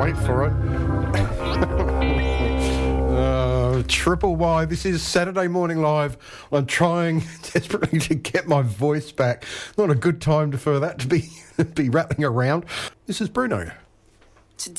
wait for it. Triple Y, this is Saturday Morning Live. I'm trying desperately to get my voice back. Not a good time for that to be rattling around. This is Bruno.